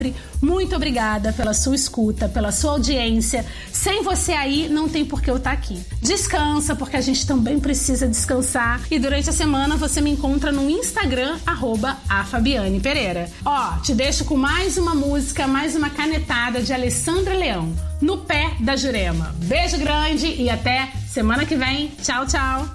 Muito obrigada pela sua escuta, pela sua audiência. Sem você aí, não tem por que eu estar aqui. Descansa, porque a gente também precisa descansar. E durante a semana você me encontra no Instagram, @afabianepereira. Te deixo com mais uma música, mais uma canetada de Alessandra Leão, No Pé da Jurema. Beijo grande e até semana que vem. Tchau, tchau.